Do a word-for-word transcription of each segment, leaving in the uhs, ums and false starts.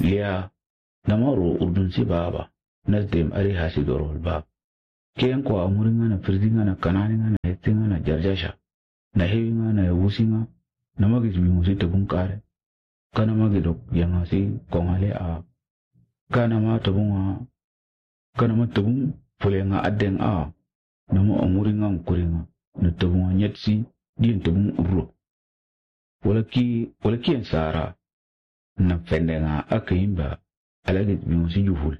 liya namaro urdun si baba nasdem ari hasi dorol bab ken ko amuringa na firdinga na kananinga na hetinga na jarjasha na hewinga na wusinga na magis mi musi tabun kare kana magidok yang si kongale a kana ma tabunga kana ma tabun fulenga adeng a namo amuringa kuringa na tabunga nyetsi din tabun urro walaki walaki en sara na fendenga akimba alagit mi musi juhul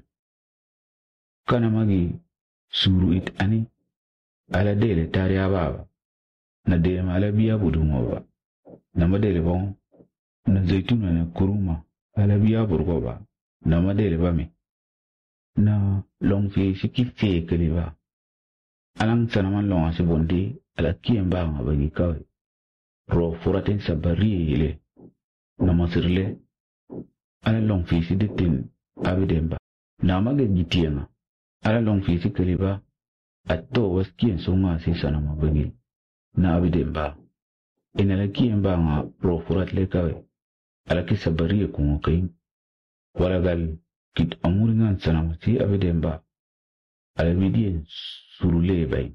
kana magi suru it ani ala dele tariya baba na dele mala biya budungo ba na madele bon na zaituna na kuruma ala biya burgo ba na madele ba me na long fi sikifte kele ba alang sanaman long ase bondi ala kiyamba nga bagi kawe ro furaten sabari ile na masirle ala long fi siditin abidemba na mage jitienga ala long fi sikele ba atto waskien songa si sanama bagi na abidemba inala kiyamba nga ro furat le kawe ala ki sabari ko kai wala gal kit amuringan sanama si abidemba ala bidien surule bay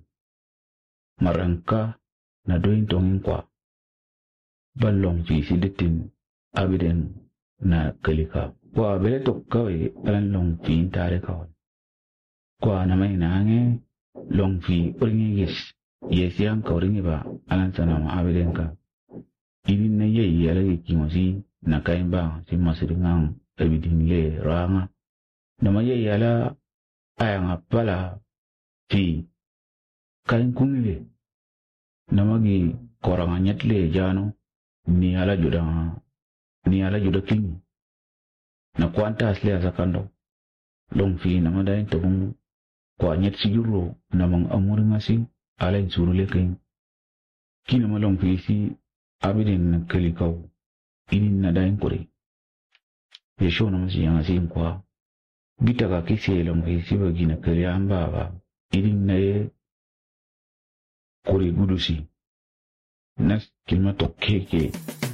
maranka na doin tongin kwa ballong fi siditin abiden na kalika kwa bele to kawe alan long fi tare kawan kwa na mai nange long fi uringi yes yes yang kauringi ba alan sanama abiden ka idin na yei ala ki mosi na kain ba si masiringang abidin le ranga na mai yei ala ayang apala fi kain kumile namagi koranga nyetle jano ni ala juda ni ala juda kini na kwanta asli asakando long fi namada into bung kwa nyet siguro namang amuri ngasi ala insurule kain kini malong fi si abidin kelikau ini nadain kore yesho namasi yang asi kwa bita ka kisi long fi si bagina keliamba ba ini nae kore gudusi nas kilma to keke